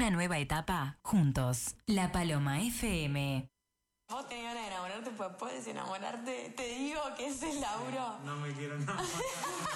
Una nueva etapa juntos. La Paloma FM. Vos tenés ganas de enamorarte, pues puedes enamorarte. Te digo que ese es el laburo. No me quiero enamorar.